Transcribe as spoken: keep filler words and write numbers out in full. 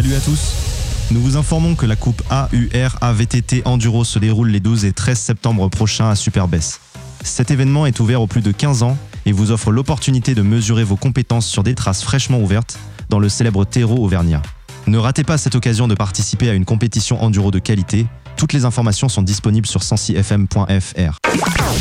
Salut à tous. Nous vous informons que la coupe A U R A V T T Enduro se déroule les douze et treize septembre prochains à Superbès. Cet événement est ouvert aux plus de quinze ans et vous offre l'opportunité de mesurer vos compétences sur des traces fraîchement ouvertes dans le célèbre terreau auvergnat. Ne ratez pas cette occasion de participer à une compétition enduro de qualité. Toutes les informations sont disponibles sur sensi f m point f r.